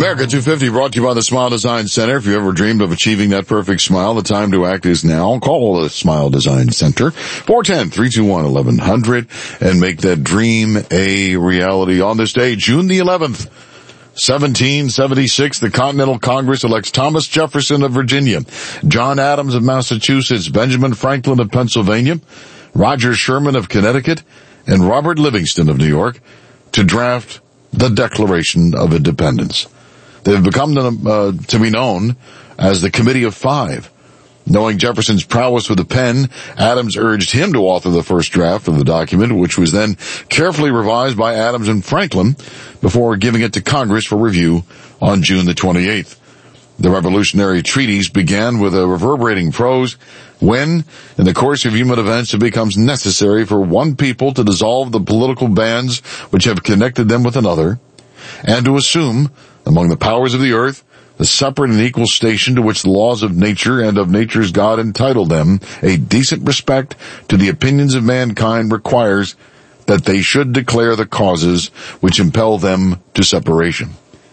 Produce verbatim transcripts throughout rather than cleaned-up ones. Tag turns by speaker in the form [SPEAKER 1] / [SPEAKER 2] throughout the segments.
[SPEAKER 1] America two fifty brought to you by the Smile Design Center. If you ever dreamed of achieving that perfect smile, the time to act is now. Call the Smile Design Center, four one zero, three two one, eleven hundred, and make that dream a reality. On this day, June the eleventh, seventeen seventy-six, the Continental Congress elects Thomas Jefferson of Virginia, John Adams of Massachusetts, Benjamin Franklin of Pennsylvania, Roger Sherman of Connecticut, and Robert Livingston of New York to draft the Declaration of Independence. They've become uh, to be known as the Committee of Five. Knowing Jefferson's prowess with a pen, Adams urged him to author the first draft of the document, which was then carefully revised by Adams and Franklin before giving it to Congress for review on June the twenty-eighth. The revolutionary treaties began with a reverberating prose: when, in the course of human events, it becomes necessary for one people to dissolve the political bands which have connected them with another, and to assume, among the powers of the earth, the separate and equal station to which the laws of nature and of nature's God entitle them, a decent respect to the opinions of mankind requires that they should declare the causes which impel them to separation.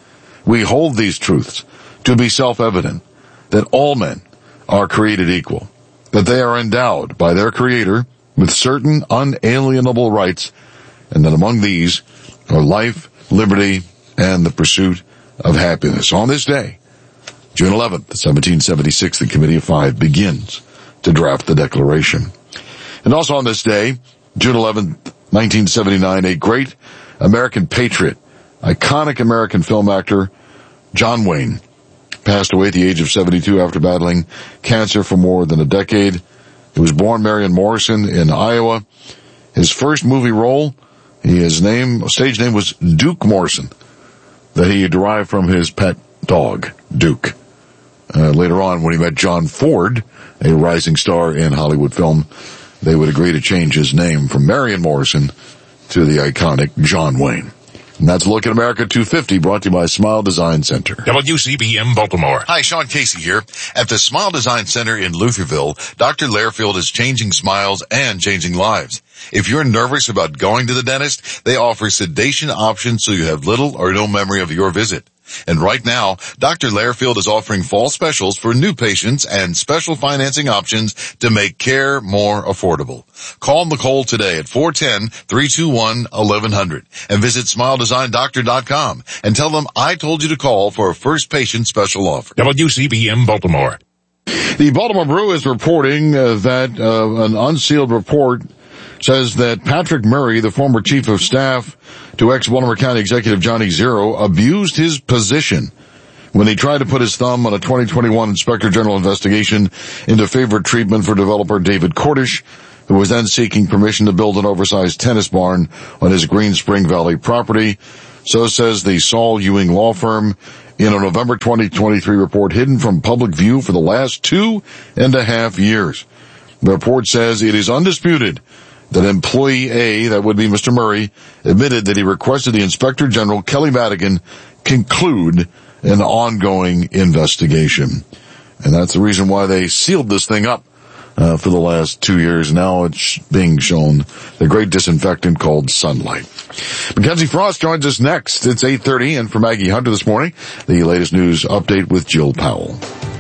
[SPEAKER 1] We hold these truths to be self-evident, that all men are created equal, that they are endowed by their Creator with certain unalienable rights, and that among these are life, liberty, and the pursuit of happiness. On this day, June eleventh, seventeen seventy-six, the Committee of Five begins to draft the Declaration. And also on this day, June eleventh, nineteen seventy-nine, a great American patriot, iconic American film actor, John Wayne, passed away at the age of seventy-two after battling cancer for more than a decade. He was born Marion Morrison in Iowa. His first movie role, his name, stage name was Duke Morrison, that he derived from his pet dog, Duke. Uh, later on, when he met John Ford, a rising star in Hollywood film, they would agree to change his name from Marion Morrison to the iconic John Wayne. And that's a look at America two fifty, brought to you by Smile Design Center.
[SPEAKER 2] W C B M Baltimore.
[SPEAKER 3] Hi, Sean Casey here. At the Smile Design Center in Lutherville, Doctor Lairfield is changing smiles and changing lives. If you're nervous about going to the dentist, they offer sedation options so you have little or no memory of your visit. And right now, Doctor Lairfield is offering fall specials for new patients and special financing options to make care more affordable. Call Nicole today at four one zero, three two one, eleven hundred and visit smile design doctor dot com and tell them I told you to call for a first patient special offer.
[SPEAKER 2] W C B M Baltimore.
[SPEAKER 1] The Baltimore Brew is reporting uh, that uh, an unsealed report says that Patrick Murray, the former chief of staff to ex-Baltimore County Executive Johnny Zero, abused his position when he tried to put his thumb on a twenty twenty-one Inspector General investigation into favored treatment for developer David Cordish, who was then seeking permission to build an oversized tennis barn on his Green Spring Valley property. So says the Saul Ewing law firm in a November twenty twenty-three report hidden from public view for the last two and a half years. The report says it is undisputed that employee A, that would be Mister Murray, admitted that he requested the Inspector General, Kelly Madigan, conclude an ongoing investigation. And that's the reason why they sealed this thing up uh, for the last two years. Now it's being shown the great disinfectant called sunlight. Mackenzie Frost joins us next. It's eight thirty, and for Maggie Hunter this morning, the latest news update with Jill Powell.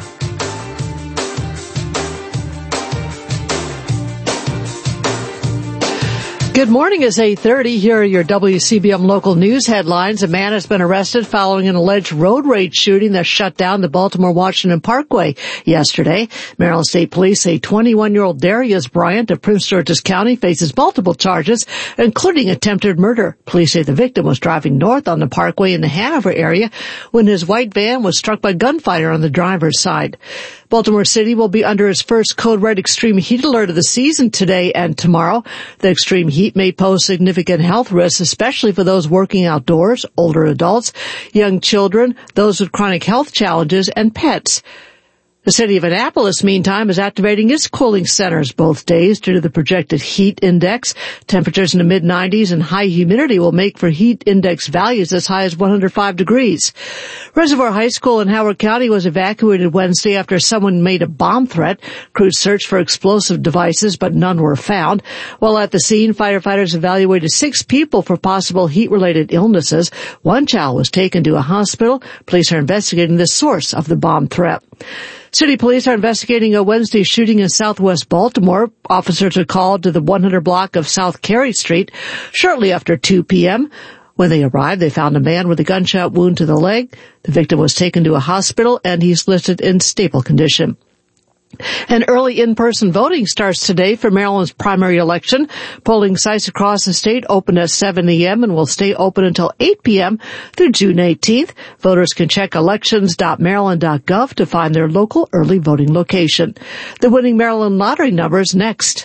[SPEAKER 4] Good morning. It's eight thirty. Here are your W C B M local news headlines. A man has been arrested following an alleged road rage shooting that shut down the Baltimore-Washington Parkway yesterday. Maryland State Police say twenty-one-year-old Darius Bryant of Prince George's County faces multiple charges, including attempted murder. Police say the victim was driving north on the Parkway in the Hanover area when his white van was struck by gunfire on the driver's side. Baltimore City will be under its first Code Red extreme heat alert of the season today and tomorrow. The extreme heat may pose significant health risks, especially for those working outdoors, older adults, young children, those with chronic health challenges, and pets. The city of Annapolis, meantime, is activating its cooling centers both days due to the projected heat index. Temperatures in the mid nineties and high humidity will make for heat index values as high as one hundred five degrees. Reservoir High School in Howard County was evacuated Wednesday after someone made a bomb threat. Crews searched for explosive devices, but none were found. While at the scene, firefighters evaluated six people for possible heat-related illnesses. One child was taken to a hospital. Police are investigating the source of the bomb threat. City police are investigating a Wednesday shooting in southwest Baltimore. Officers are called to the one hundred block of South Carey Street shortly after two p.m. When they arrived, they found a man with a gunshot wound to the leg. The victim was taken to a hospital, and he's listed in stable condition. And early in-person voting starts today for Maryland's primary election. Polling sites across the state open at seven a.m. and will stay open until eight p.m. through June eighteenth. Voters can check elections dot maryland dot gov to find their local early voting location. The winning Maryland lottery numbers next.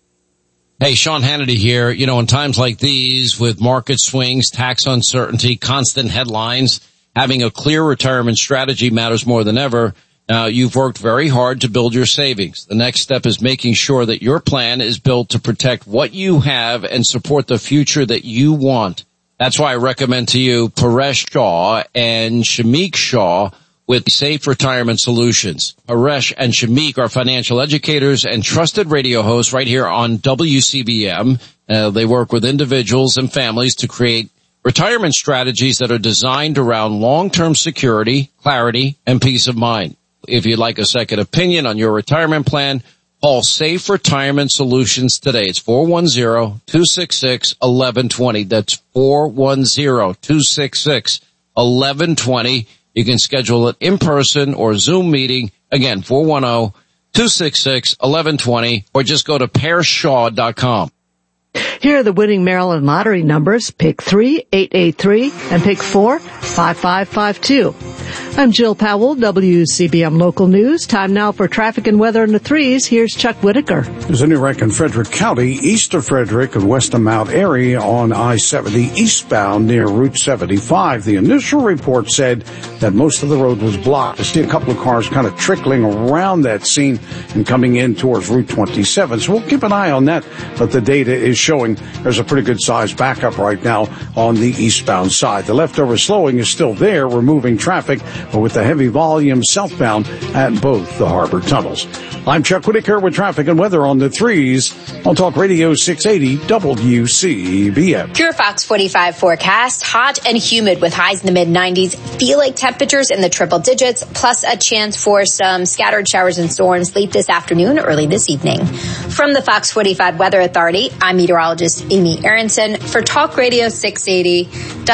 [SPEAKER 5] Hey, Sean Hannity here. You know, in times like these, with market swings, tax uncertainty, constant headlines, having a clear retirement strategy matters more than ever. Now, you've worked very hard to build your savings. The next step is making sure that your plan is built to protect what you have and support the future that you want. That's why I recommend to you Paresh Shah and Shamik Shah with Safe Retirement Solutions. Paresh and Shamik are financial educators and trusted radio hosts right here on W C B M. Uh, they work with individuals and families to create retirement strategies that are designed around long-term security, clarity, and peace of mind. If you'd like a second opinion on your retirement plan, call Safe Retirement Solutions today. It's four one zero, two six six, one one two zero. That's four one zero, two six six, one one two zero. You can schedule an in-person or Zoom meeting. Again, four one zero, two six six, one one two zero, or just go to paresh shaw dot com.
[SPEAKER 4] Here are the winning Maryland lottery numbers. Pick three, eight eight three, and pick four, five five five two. I'm Jill Powell, W C B M Local News. Time now for traffic and weather in the threes. Here's Chuck Whitaker.
[SPEAKER 6] There's a new wreck in Frederick County, east of Frederick and west of Mount Airy on I seventy eastbound near Route seventy-five. The initial report said that most of the road was blocked. I see a couple of cars kind of trickling around that scene and coming in towards Route twenty-seven. So we'll keep an eye on that, but the data is showing there's a pretty good size backup right now on the eastbound side. The leftover slowing is still there, removing traffic, but with the heavy volume southbound at both the harbor tunnels. I'm Chuck Whitaker with traffic and weather on the threes on Talk Radio six eighty W C B M.
[SPEAKER 7] Pure Fox forty-five forecast, hot and humid with highs in the mid nineties. Feel like temperatures in the triple digits, plus a chance for some scattered showers and storms late this afternoon, early this evening. From the Fox forty-five Weather Authority, I'm meteorologist Amy Aronson for Talk Radio six eighty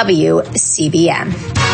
[SPEAKER 7] W C B M.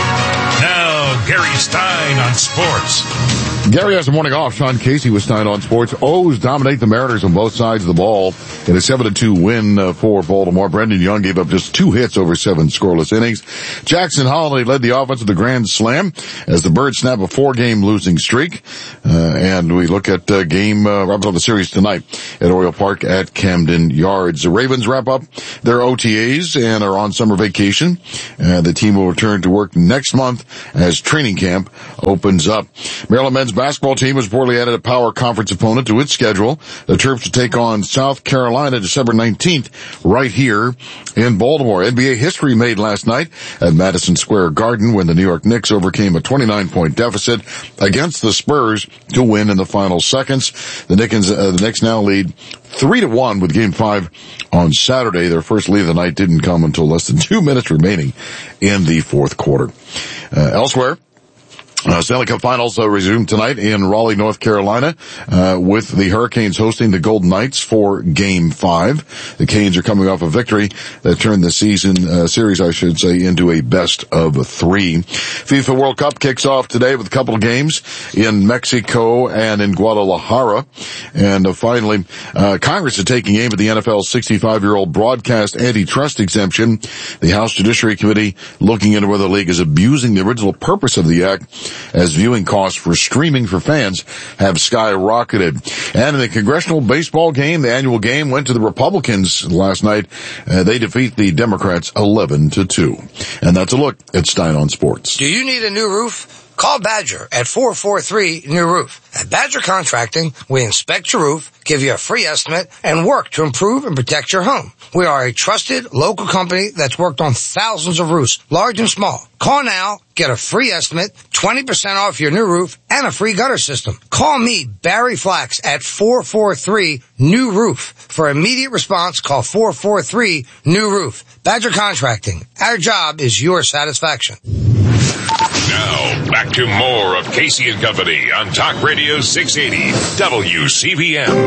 [SPEAKER 2] Now, Gary Stein on sports.
[SPEAKER 1] Gary has the morning off. Sean Casey with Stein on Sports. O's dominate the Mariners on both sides of the ball in a seven to two win uh, for Baltimore. Brendan Young gave up just two hits over seven scoreless innings. Jackson Holiday led the offense with a grand slam as the Birds snap a four-game losing streak. Uh, and we look at uh, game uh, wrapping up the series tonight at Oriole Park at Camden Yards. The Ravens wrap up their O T As and are on summer vacation. Uh, the team will return to work next month as training camp opens up. Maryland men's basketball team has reportedly added a power conference opponent to its schedule. The Terps to take on South Carolina December nineteenth right here in Baltimore. N B A history made last night at Madison Square Garden when the New York Knicks overcame a twenty-nine point deficit against the Spurs to win in the final seconds. The Knicks, uh, the Knicks now lead three to one with game five on Saturday. Their first lead of the night didn't come until less than two minutes remaining in the fourth quarter. Uh, elsewhere, Uh, Stanley Cup Finals uh, resume tonight in Raleigh, North Carolina, uh, with the Hurricanes hosting the Golden Knights for Game Five. The Canes are coming off a victory that turned the season uh, series, I should say, into a best of three. FIFA World Cup kicks off today with a couple of games in Mexico and in Guadalajara. And uh, finally, uh, Congress is taking aim at the N F L's sixty-five-year-old broadcast antitrust exemption. The House Judiciary Committee looking into whether the league is abusing the original purpose of the act, as viewing costs for streaming for fans have skyrocketed. And in the congressional baseball game, the annual game went to the Republicans last night. Uh, they defeat the Democrats eleven to two. And that's a look at Stein on Sports.
[SPEAKER 8] Do you need a new roof? Call Badger at four four three new roof. At Badger Contracting, we inspect your roof, give you a free estimate, and work to improve and protect your home. We are a trusted local company that's worked on thousands of roofs, large and small. Call now, get a free estimate, twenty percent off your new roof, and a free gutter system. Call me, Barry Flax, at four four three new roof. For immediate response, call four four three new roof. Badger Contracting. Our job is your satisfaction.
[SPEAKER 2] Now, back to more of Casey and Company on Talk Radio six eighty W C B M.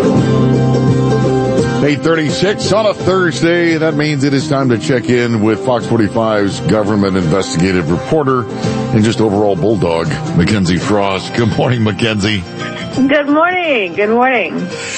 [SPEAKER 1] eight thirty-six on a Thursday. That means it is time to check in with Fox forty-five's government investigative reporter and just overall bulldog, Mackenzie Frost. Good morning, Mackenzie.
[SPEAKER 9] Good morning. Good morning.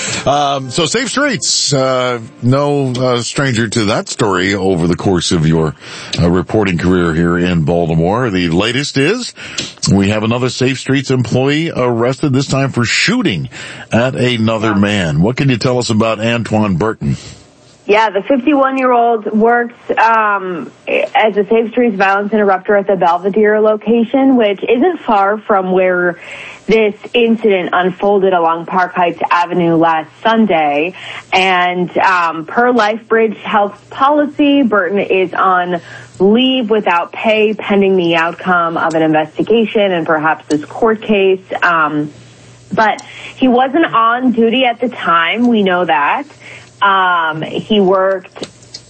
[SPEAKER 1] Um, so Safe Streets, uh, no uh, stranger to that story over the course of your uh, reporting career here in Baltimore. The latest is we have another Safe Streets employee arrested, this time for shooting at another man. What can you tell us about Antoine Burton?
[SPEAKER 9] Yeah, the fifty-one-year-old worked um, as a Safe Streets violence interrupter at the Belvedere location, which isn't far from where this incident unfolded along Park Heights Avenue last Sunday. And um, per LifeBridge Health policy, Burton is on leave without pay pending the outcome of an investigation and perhaps this court case. Um, but he wasn't on duty at the time. We know that. Um, he worked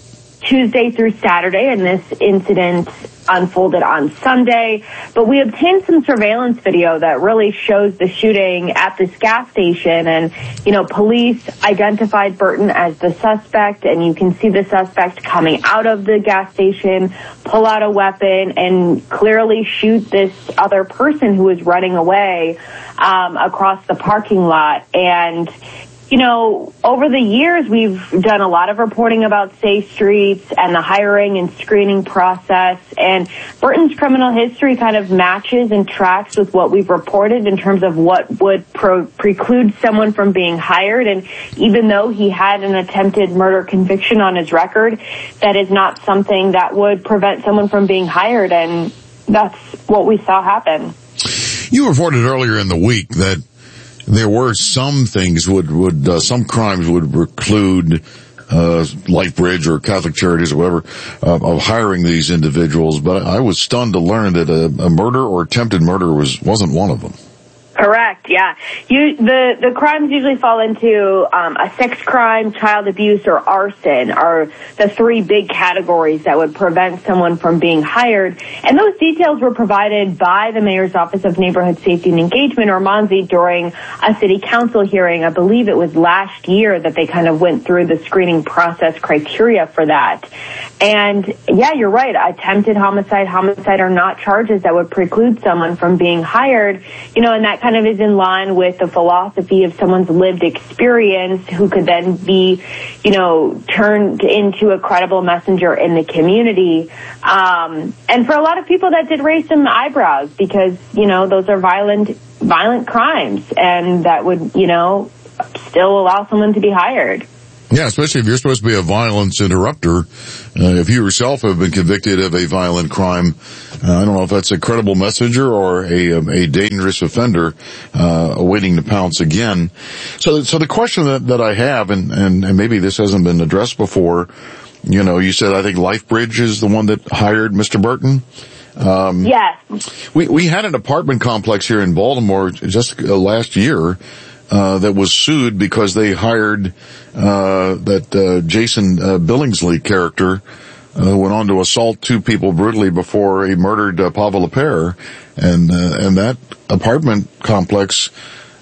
[SPEAKER 9] Tuesday through Saturday, and this incident unfolded on Sunday. But we obtained some surveillance video that really shows the shooting at this gas station. And, you know, police identified Burton as the suspect, and you can see the suspect coming out of the gas station, pull out a weapon, and clearly shoot this other person who was running away um, across the parking lot. And you know, over the years, we've done a lot of reporting about Safe Streets and the hiring and screening process. And Burton's criminal history kind of matches and tracks with what we've reported in terms of what would pro- preclude someone from being hired. And even though he had an attempted murder conviction on his record, that is not something that would prevent someone from being hired. And that's what we saw happen.
[SPEAKER 1] You reported earlier in the week that there were some things would, would, uh, some crimes would preclude, uh, LifeBridge or Catholic Charities or whatever, uh, of hiring these individuals. But I was stunned to learn that a, a murder or attempted murder was, wasn't one of them.
[SPEAKER 9] Correct, yeah. You, the, the crimes usually fall into um, a sex crime, child abuse, or arson are the three big categories that would prevent someone from being hired. And those details were provided by the Mayor's Office of Neighborhood Safety and Engagement, or MONSE, during a city council hearing. I believe it was last year that they kind of went through the screening process criteria for that. And, yeah, you're right. Attempted homicide, homicide are not charges that would preclude someone from being hired. You know, and that kind of is in line with the philosophy of someone's lived experience who could then be, you know, turned into a credible messenger in the community. Um, and for a lot of people that did raise some eyebrows because, you know, those are violent, violent crimes and that would, you know, still allow someone to be hired.
[SPEAKER 1] Yeah, especially if you're supposed to be a violence interrupter. Uh, if you yourself have been convicted of a violent crime, uh, I don't know if that's a credible messenger or a a dangerous offender uh awaiting to pounce again. So, so the question that, that I have, and, and, and maybe this hasn't been addressed before, you know, you said I think LifeBridge is the one that hired Mister Burton. Um,
[SPEAKER 9] yes.
[SPEAKER 1] We we had an apartment complex here in Baltimore just uh, last year. Uh, that was sued because they hired, uh, that, uh, Jason, uh, Billingsley character, uh, who went on to assault two people brutally before he murdered, uh, Pavel Lepere. And, uh, and that apartment complex,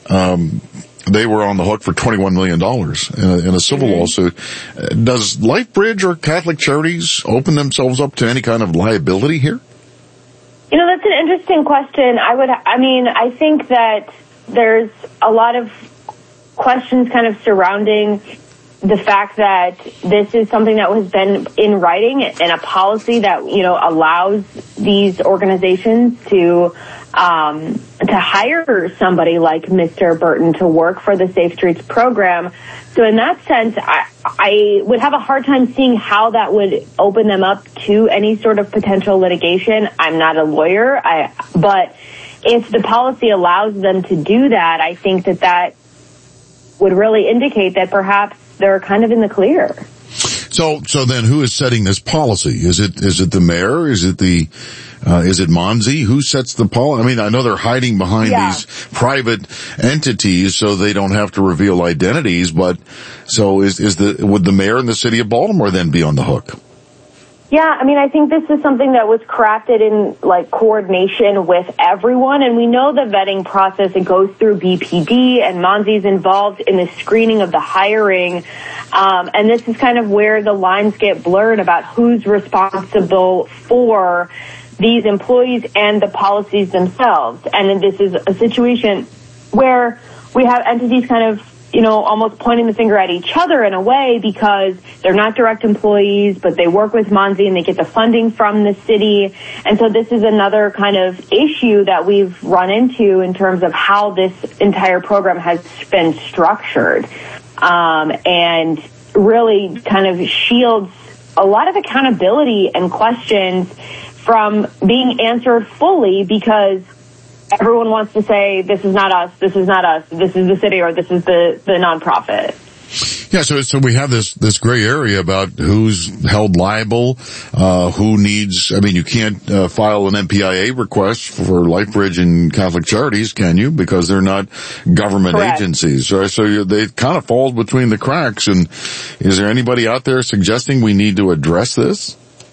[SPEAKER 1] um, they were on the hook for twenty-one million dollars in a, in a civil mm-hmm. lawsuit. Does LifeBridge or Catholic Charities open themselves up to any kind of liability here?
[SPEAKER 9] You know, that's an interesting question. I would, I mean, I think that there's a lot of questions kind of surrounding the fact that this is something that has been in writing and a policy that, you know, allows these organizations to um, to hire somebody like Mister Burton to work for the Safe Streets program. So in that sense, I, I would have a hard time seeing how that would open them up to any sort of potential litigation. I'm not a lawyer, I, but if the policy allows them to do that, I think that that would really indicate that perhaps they're kind of in the clear.
[SPEAKER 1] So, so then who is setting this policy? Is it, is it the mayor? Is it the, uh, is it Monzi? Who sets the policy? I mean, I know they're hiding behind yeah. these private entities so they don't have to reveal identities, but so is, is the, would the mayor in the city of Baltimore then be on the hook?
[SPEAKER 9] Yeah, I mean, I think this is something that was crafted in, like, coordination with everyone, and we know the vetting process, it goes through B P D, and Monzi's involved in the screening of the hiring, um, and this is kind of where the lines get blurred about who's responsible for these employees and the policies themselves. And then this is a situation where we have entities kind of, you know, almost pointing the finger at each other in a way, because they're not direct employees, but they work with Monzi and they get the funding from the city. And so this is another kind of issue that we've run into in terms of how this entire program has been structured. Um, and really kind of shields a lot of accountability and questions from being answered fully, because everyone wants to say, this is not us, this is not us, this is the city, or this is the, the nonprofit.
[SPEAKER 1] Yeah, so, so we have this, this gray area about who's held liable, uh, who needs, I mean, you can't, uh, file an M P I A request for LifeBridge and Catholic Charities, can you? Because they're not government Correct. agencies. So, so you, they kind of fall between the cracks. And is there anybody out there suggesting we need to address this?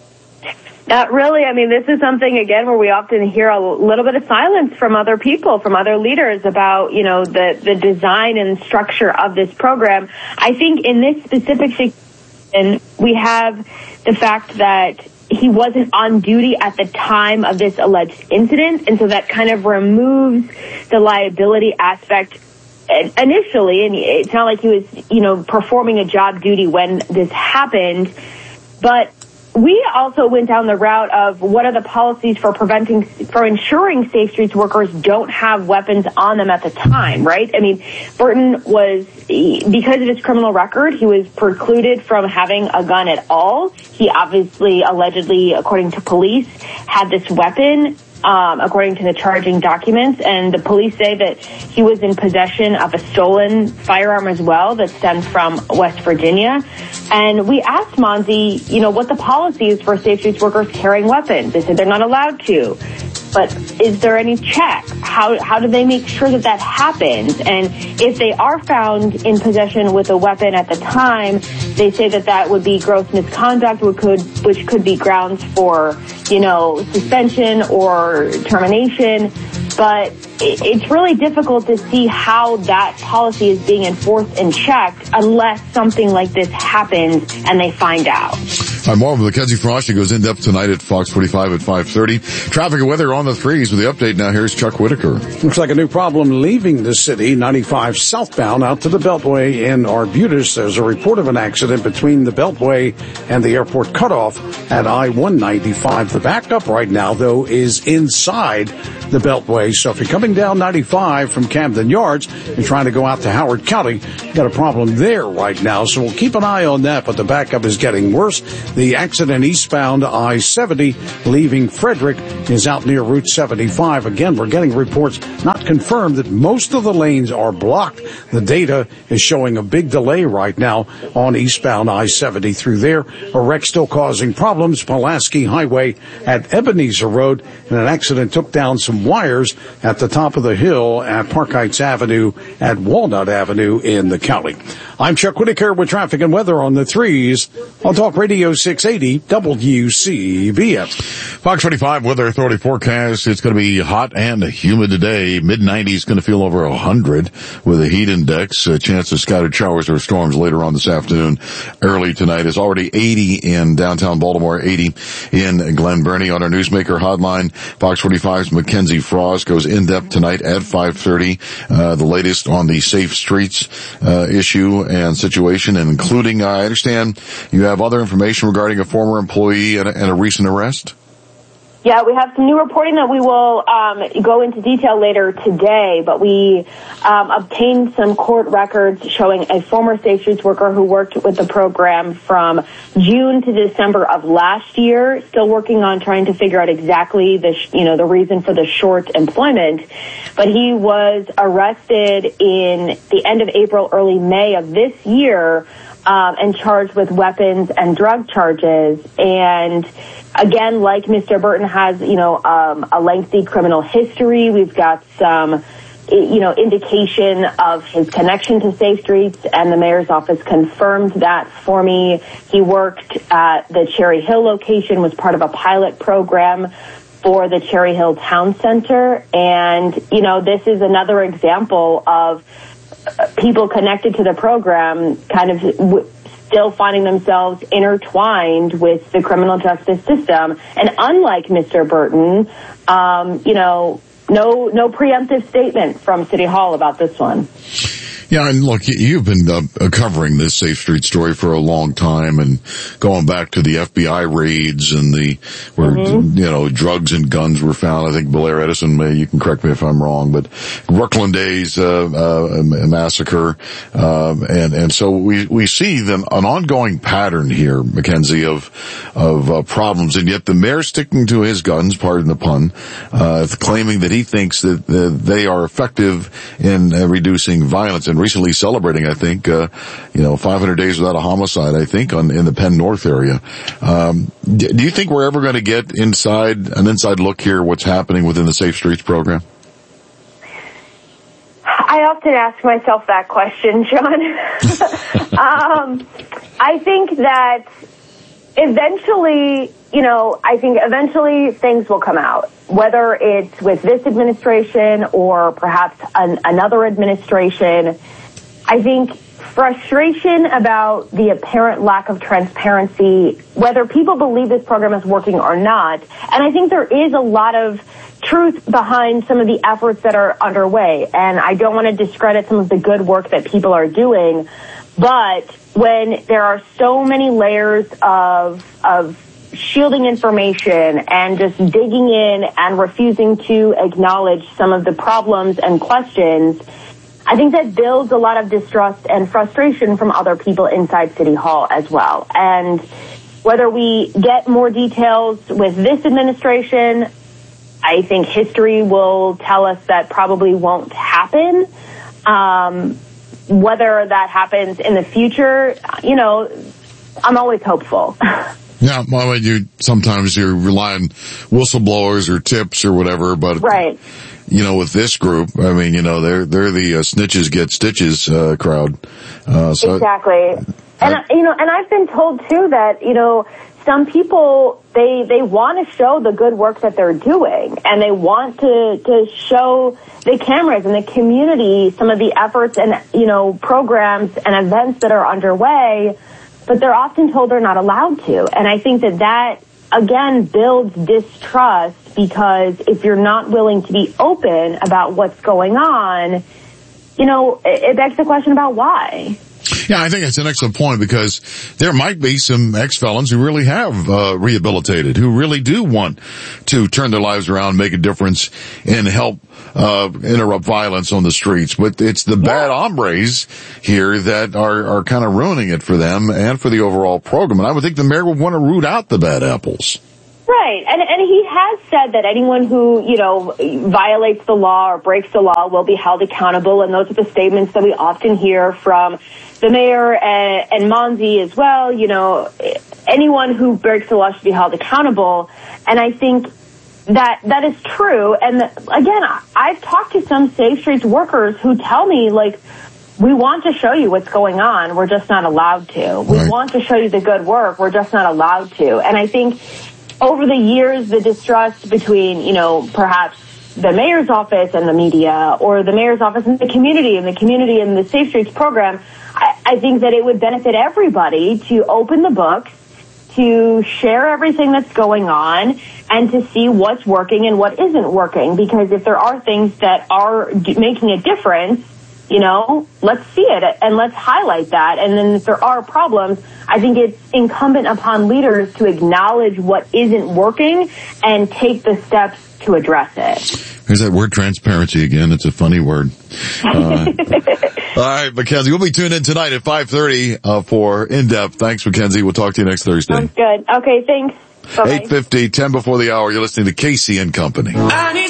[SPEAKER 9] Not really. I mean, this is something, again, where we often hear a little bit of silence from other people, from other leaders about, you know, the, the design and structure of this program. I think in this specific situation, we have the fact that he wasn't on duty at the time of this alleged incident, and so that kind of removes the liability aspect initially. And it's not like he was, you know, performing a job duty when this happened, but we also went down the route of what are the policies for preventing, for ensuring Safe Streets workers don't have weapons on them at the time, right? I mean, Burton was, because of his criminal record, he was precluded from having a gun at all. He obviously, allegedly, according to police, had this weapon, um, according to the charging documents, and the police say that he was in possession of a stolen firearm as well that stemmed from West Virginia. And we asked Monzi, you know, what the policy is for Safe Streets workers carrying weapons. They said they're not allowed to. But is there any check? How how do they make sure that that happens? And if they are found in possession with a weapon at the time, they say that that would be gross misconduct, which could which could be grounds for, you know, suspension or termination. But it's really difficult to see how that policy is being enforced and checked unless something like this happens and they find out.
[SPEAKER 1] I'm more of Mackenzie Frost. She goes in depth tonight at Fox forty-five at five thirty. Traffic and weather on the threes with the update now. Here's Chuck Whitaker.
[SPEAKER 6] Looks like a new problem leaving the city. ninety-five southbound out to the Beltway in Arbutus. There's a report of an accident between the Beltway and the airport cutoff at I one ninety-five. The backup right now, though, is inside the Beltway. So if you're coming down ninety-five from Camden Yards and trying to go out to Howard County, you got a problem there right now. So we'll keep an eye on that, but the backup is getting worse. The accident eastbound I seventy leaving Frederick is out near Route seventy-five. Again, we're getting reports, not confirmed, that most of the lanes are blocked. The data is showing a big delay right now on eastbound I seventy through there. A wreck still causing problems. Pulaski Highway at Ebenezer Road, and an accident took down some wires at the top of the hill at Park Heights Avenue at Walnut Avenue in the county. I'm Chuck Whitaker with traffic and weather on the threes on Talk Radio six eighty W C B S.
[SPEAKER 1] Fox forty-five Weather Authority forecast. It's going to be hot and humid today. mid nineties, going to feel over one hundred with a heat index. A chance of scattered showers or storms later on this afternoon. Early tonight is already eighty in downtown Baltimore, eighty in Glen Burnie. On our Newsmaker hotline, Fox forty-five's Mackenzie Frost goes in depth tonight at five thirty. Uh, the latest on the Safe Streets uh, issue and situation, and including, uh, I understand you have other information regarding a former employee and a, and a recent arrest?
[SPEAKER 9] Yeah, we have some new reporting that we will um, go into detail later today, but we um, obtained some court records showing a former Safe Streets worker who worked with the program from June to December of last year, still working on trying to figure out exactly the, sh- you know, the reason for the short employment. But he was arrested in the end of April, early May of this year, um, and charged with weapons and drug charges. And again, like Mister Burton has, you know, um, a lengthy criminal history. We've got some, you know, indication of his connection to Safe Streets, and the mayor's office confirmed that for me. He worked at the Cherry Hill location, was part of a pilot program for the Cherry Hill Town Center. And, you know, this is another example of people connected to the program kind of w- still finding themselves intertwined with the criminal justice system. And unlike Mister Burton, um, you know, no no preemptive statement from City Hall about this one.
[SPEAKER 1] Yeah, and look, you've been uh, covering this Safe Street story for a long time, and going back to the F B I raids and the where mm-hmm. you know drugs and guns were found. I think Blair Edison, may, you can correct me if I'm wrong, but Brooklyn Days uh, uh, massacre, uh, and and so we we see them an ongoing pattern here, Mackenzie, of of uh, problems, and yet the mayor sticking to his guns, pardon the pun, uh, claiming that he thinks that uh, they are effective in uh, reducing violence. And recently celebrating, I think, uh, you know, five hundred days without a homicide, I think, on, in the Penn North area. Um, do, do you think we're ever going to get inside, an inside look here, what's happening within the Safe Streets program?
[SPEAKER 9] I often ask myself that question, John. um, I think that eventually, you know, I think eventually things will come out, whether it's with this administration or perhaps an, another administration. I think frustration about the apparent lack of transparency, whether people believe this program is working or not. And I think there is a lot of truth behind some of the efforts that are underway. And I don't want to discredit some of the good work that people are doing. But when there are so many layers of, of shielding information and just digging in and refusing to acknowledge some of the problems and questions, I think that builds a lot of distrust and frustration from other people inside City Hall as well. And whether we get more details with this administration, I think history will tell us that probably won't happen. Um, whether that happens in the future, you know, I'm always hopeful.
[SPEAKER 1] Yeah, well, you sometimes you rely on whistleblowers or tips or whatever, but
[SPEAKER 9] right.
[SPEAKER 1] You know, with this group, I mean, you know, they're they're the uh, snitches get stitches uh, crowd. Uh, so
[SPEAKER 9] exactly,
[SPEAKER 1] I,
[SPEAKER 9] and you know, and I've been told too that you know some people they they want to show the good work that they're doing, and they want to to show the cameras and the community some of the efforts and you know programs and events that are underway. But they're often told they're not allowed to. And I think that that, again, builds distrust, because if you're not willing to be open about what's going on, you know, it, it begs the question about why.
[SPEAKER 1] Yeah, I think that's an excellent point, because there might be some ex-felons who really have uh, rehabilitated, who really do want to turn their lives around, make a difference, and help uh interrupt violence on the streets. But it's the bad hombres here that are, are kind of ruining it for them and for the overall program. And I would think the mayor would want to root out the bad apples.
[SPEAKER 9] Right. And and he has said that anyone who, you know, violates the law or breaks the law will be held accountable. And those are the statements that we often hear from the mayor and, and Monzi as well. You know, anyone who breaks the law should be held accountable. And I think that that is true. And the, again, I've talked to some Safe Streets workers who tell me, like, we want to show you what's going on. We're just not allowed to. We
[SPEAKER 1] right.
[SPEAKER 9] want to show you the good work. We're just not allowed to. And I think over the years, the distrust between, you know, perhaps the mayor's office and the media, or the mayor's office and the community, and the community and the Safe Streets program, I, I think that it would benefit everybody to open the books, to share everything that's going on, and to see what's working and what isn't working. Because if there are things that are d- making a difference, You know, let's see it and let's highlight that. And then if there are problems, I think it's incumbent upon leaders to acknowledge what isn't working and take the steps to address it.
[SPEAKER 1] There's that word transparency again. It's a funny word. Uh, all right, Mackenzie, we'll be tuned in tonight at five thirty uh, for In-Depth. Thanks, Mackenzie. We'll talk to you next Thursday.
[SPEAKER 9] Sounds good. Okay, thanks. Bye-bye.
[SPEAKER 1] eight fifty, ten before the hour. You're listening to Casey and Company.